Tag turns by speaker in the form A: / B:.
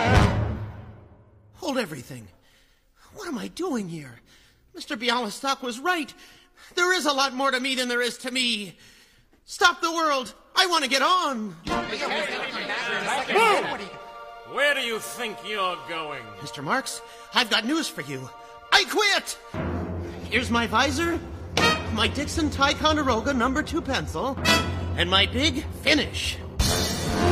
A: Hold everything. What am I doing here? Mr. Bialystok was right. There is a lot more to me than there is to me. Stop the world. I want to get on.
B: Where do you think you're going?
A: Mr. Marks, I've got news for you. I quit! Here's my visor, my Dixon Ticonderoga No. 2 pencil, and my big finish.